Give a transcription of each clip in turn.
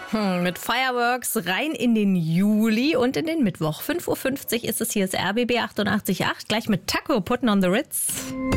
Mit Fireworks rein in den Juli und in den Mittwoch. 5:50 Uhr ist es, hier ist RBB 88.8. Gleich mit Taco, Putten on the Ritz.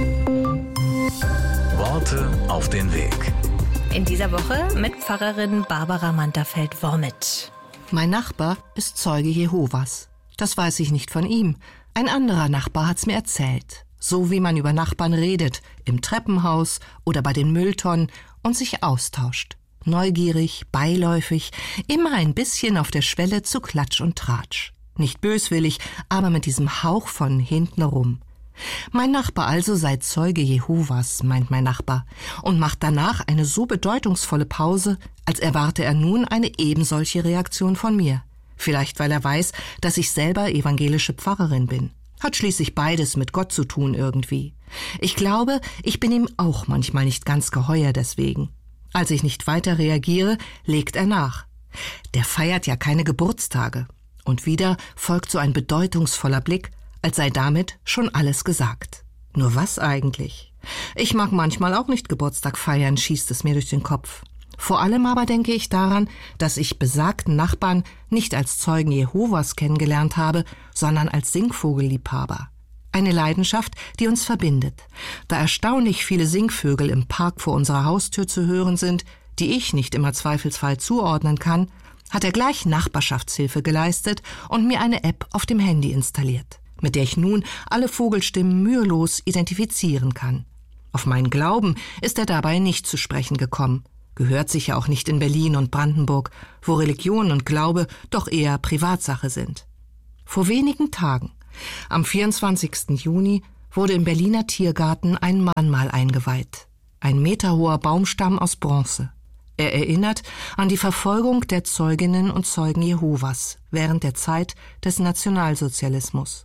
Worte auf den Weg. In dieser Woche mit Pfarrerin Barbara Manterfeld-Wormit. Mein Nachbar ist Zeuge Jehovas. Das weiß ich nicht von ihm. Ein anderer Nachbar hat's mir erzählt. So wie man über Nachbarn redet, im Treppenhaus oder bei den Mülltonnen und sich austauscht. Neugierig, beiläufig, immer ein bisschen auf der Schwelle zu Klatsch und Tratsch. Nicht böswillig, aber mit diesem Hauch von hintenrum. Mein Nachbar also sei Zeuge Jehovas, meint mein Nachbar, und macht danach eine so bedeutungsvolle Pause, als erwarte er nun eine ebensolche Reaktion von mir. Vielleicht, weil er weiß, dass ich selber evangelische Pfarrerin bin. Hat schließlich beides mit Gott zu tun irgendwie. Ich glaube, ich bin ihm auch manchmal nicht ganz geheuer deswegen. Als ich nicht weiter reagiere, legt er nach. Der feiert ja keine Geburtstage. Und wieder folgt so ein bedeutungsvoller Blick, als sei damit schon alles gesagt. Nur was eigentlich? Ich mag manchmal auch nicht Geburtstag feiern, schießt es mir durch den Kopf. Vor allem aber denke ich daran, dass ich besagten Nachbarn nicht als Zeugen Jehovas kennengelernt habe, sondern als Singvogelliebhaber. Eine Leidenschaft, die uns verbindet. Da erstaunlich viele Singvögel im Park vor unserer Haustür zu hören sind, die ich nicht immer zweifelsfrei zuordnen kann, hat er gleich Nachbarschaftshilfe geleistet und mir eine App auf dem Handy installiert, mit der ich nun alle Vogelstimmen mühelos identifizieren kann. Auf meinen Glauben ist er dabei nicht zu sprechen gekommen. Gehört sicher auch nicht in Berlin und Brandenburg, wo Religion und Glaube doch eher Privatsache sind. Vor wenigen Tagen, am 24. Juni, wurde im Berliner Tiergarten ein Mahnmal eingeweiht. Ein meterhoher Baumstamm aus Bronze. Er erinnert an die Verfolgung der Zeuginnen und Zeugen Jehovas während der Zeit des Nationalsozialismus.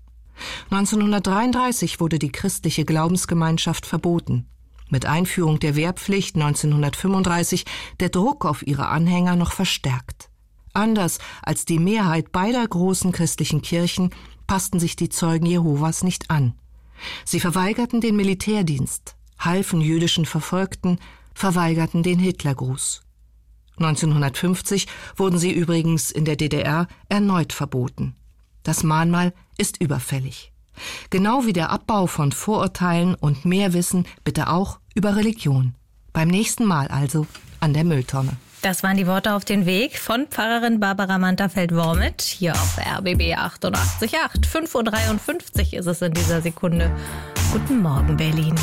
1933 wurde die christliche Glaubensgemeinschaft verboten. Mit Einführung der Wehrpflicht 1935 der Druck auf ihre Anhänger noch verstärkt. Anders als die Mehrheit beider großen christlichen Kirchen passten sich die Zeugen Jehovas nicht an. Sie verweigerten den Militärdienst, halfen jüdischen Verfolgten, verweigerten den Hitlergruß. 1950 wurden sie übrigens in der DDR erneut verboten. Das Mahnmal ist überfällig. Genau wie der Abbau von Vorurteilen und mehr Wissen bitte auch über Religion. Beim nächsten Mal also an der Mülltonne. Das waren die Worte auf den Weg von Pfarrerin Barbara Manterfeld-Wormit hier auf RBB 88.8. 5:53 Uhr ist es in dieser Sekunde. Guten Morgen, Berlin.